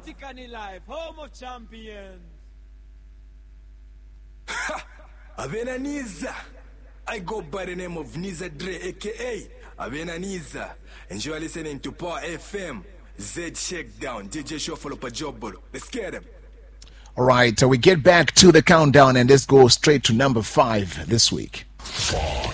Vatican Life, home of champions. Avena Niza. I go by the name of Niza Dre, aka Avena Niza. And you are listening to Power FM, Z Shakedown, DJ Shuffle up a job. Let's get them. All right, we get back to the countdown and let's go straight to number 5 this week. 5.